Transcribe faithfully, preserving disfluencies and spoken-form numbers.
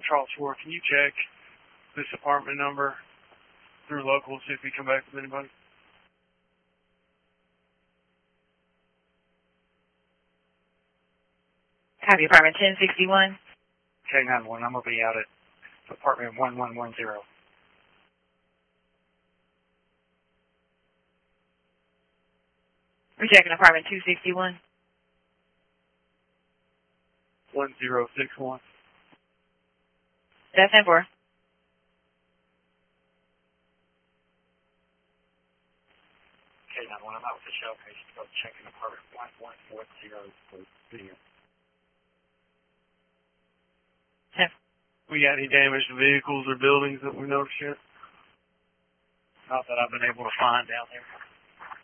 Charles Shore. Can you check this apartment number through local, see if we come back with anybody? Copy, apartment ten sixty-one. K nine one, I'm going to be out at apartment one one one zero. We're checking apartment two sixty-one. one zero six one. That's ten four. K nine one, I'm out with the shell patient. Go checking apartment one one four zero for video. ten. We got any damage to vehicles or buildings that we noticed yet? Not that I've been able to find down there.